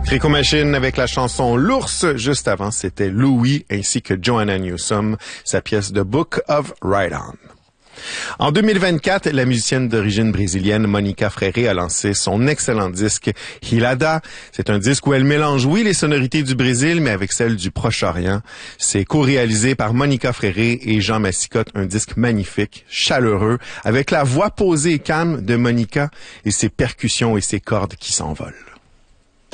Tricot Machine avec la chanson L'Ours. Juste avant, c'était Louis ainsi que Joanna Newsom, sa pièce The Book of Ride On. En 2024, la musicienne d'origine brésilienne Monica Freire a lancé son excellent disque Hilada. C'est un disque où elle mélange, oui, les sonorités du Brésil, mais avec celles du Proche-Orient. C'est co-réalisé par Monica Freire et Jean Massicotte, un disque magnifique, chaleureux, avec la voix posée et calme de Monica et ses percussions et ses cordes qui s'envolent.